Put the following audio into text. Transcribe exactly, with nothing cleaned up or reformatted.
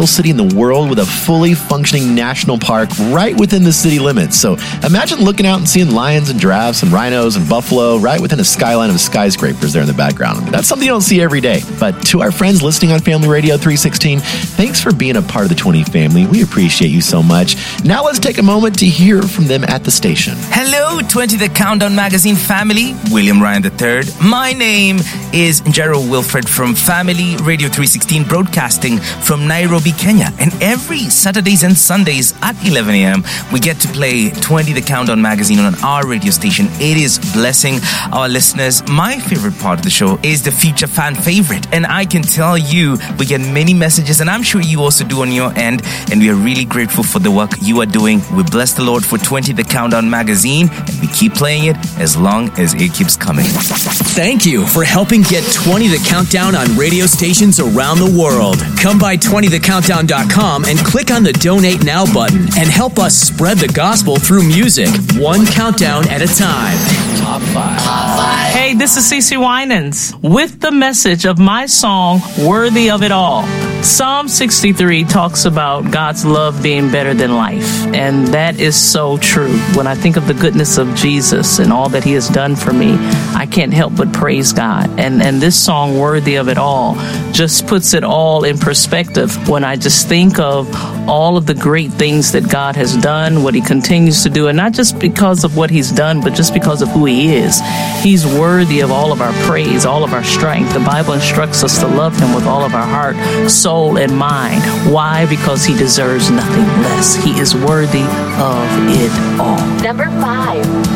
city in the world with a fully functioning national park right within the city limits. So imagine looking out and seeing lions and giraffes and rhinos and buffalo right within a skyline of skyscrapers there in the background. That's something you don't see every day. But to our friends listening on Family Radio three sixteen, thanks for being a part of the twenty family. We appreciate you so much. Now let's take a moment to hear from them at the station. Hello, twenty The Countdown Magazine family. William Ryan the third. My name is Gerald Wilfred from Family Radio three sixteen, broadcasting from Nairobi, Kenya. And every Saturdays and Sundays at eleven a.m., we get to play twenty The Countdown Magazine on our radio station. It is blessing our listeners. My favorite part of the show is the feature fan favorite. And I can tell you, we get many messages, and I'm sure you also do on your end. And we are really grateful for the work you are doing. We bless the Lord for twenty The Countdown Magazine, and we keep playing it as long as it keeps coming. Thank you for helping get twenty The Countdown on radio stations around the world. Come by twenty the countdown dot com and click on the Donate Now button and help us spread the gospel through music, one countdown at a time. Top five. Top five. Hey, this is Cece Winans with the message of my song, Worthy of It All. Psalm sixty-three talks about God's love being better than life, and that is so true. When I think of the goodness of Jesus and all that he has done for me, I can't help but praise God. And and this song, Worthy of It All, just puts it all in perspective when I just think of all of the great things that God has done, what he continues to do, and not just because of what he's done, but just because of who he is. He's worthy of all of our praise, all of our strength. The Bible instructs us to love him with all of our heart, soul, and mind. Why? Because he deserves nothing less. He is worthy of it all. Number five.